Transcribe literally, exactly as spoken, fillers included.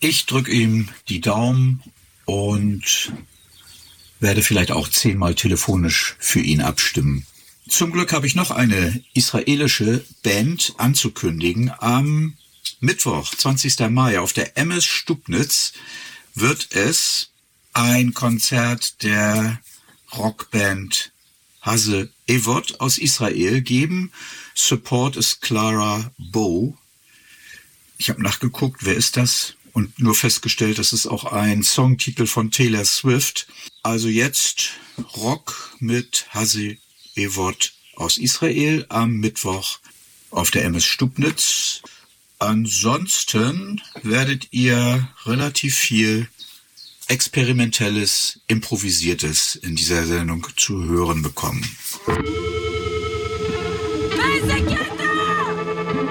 Ich drücke ihm die Daumen und werde vielleicht auch zehnmal telefonisch für ihn abstimmen. Zum Glück habe ich noch eine israelische Band anzukündigen. Am Mittwoch, zwanzigsten Mai, auf der M S Stubnitz wird es ein Konzert der Rockband Hase Evot aus Israel geben. Support ist Clara Bow. Ich habe nachgeguckt, wer ist das? Und nur festgestellt, das ist auch ein Songtitel von Taylor Swift. Also jetzt Rock mit Hase Evot aus Israel am Mittwoch auf der M S Stubnitz. Ansonsten werdet ihr relativ viel Experimentelles, Improvisiertes in dieser Sendung zu hören bekommen.